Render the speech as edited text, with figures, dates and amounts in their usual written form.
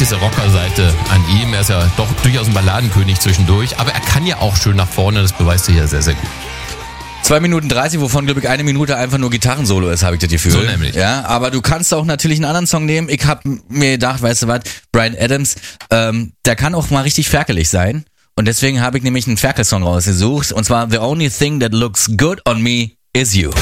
diese Rockerseite an ihm. Er ist ja doch durchaus ein Balladenkönig zwischendurch, aber er kann ja auch schön nach vorne, das beweist er hier sehr, sehr gut. 2 Minuten 30, wovon, glaube ich, 1 Minute einfach nur Gitarrensolo ist, habe ich das Gefühl. So nämlich. Ja, aber du kannst auch natürlich einen anderen Song nehmen. Ich habe mir gedacht, weißt du was, Bryan Adams, der kann auch mal richtig ferkelig sein. Und deswegen habe ich nämlich einen Ferkel-Song rausgesucht. Und zwar The Only Thing That Looks Good on Me Is You.